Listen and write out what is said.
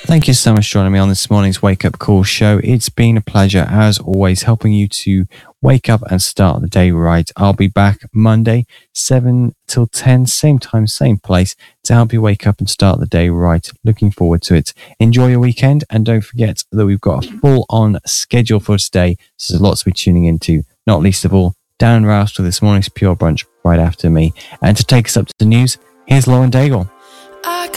Thank you so much for joining me on this morning's Wake Up Call show. It's been a pleasure, as always, helping you to wake up and start the day right. I'll be back Monday, 7 till 10, same time, same place, to help you wake up and start the day right. Looking forward to it. Enjoy your weekend, and don't forget that we've got a full-on schedule for today, so there's lots to be tuning into, not least of all, Darren Rouse for this morning's Pure Brunch right after me. And to take us up to the news, here's Lauren Daigle.